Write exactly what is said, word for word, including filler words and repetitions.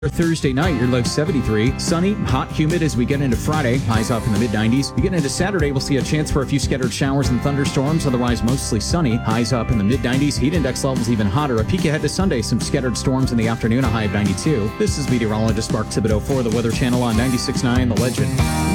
Thursday night, your low seventy-three. Sunny, hot, humid as we get into Friday. Highs up in the mid nineties. We get into Saturday, we'll see a chance for a few scattered showers and thunderstorms. Otherwise, mostly sunny. Highs up in the mid nineties. Heat index levels even hotter. A peek ahead to Sunday, some scattered storms in the afternoon, a high of ninety-two. This is meteorologist Mark Thibodeau for the Weather Channel on ninety-six point nine The Legend.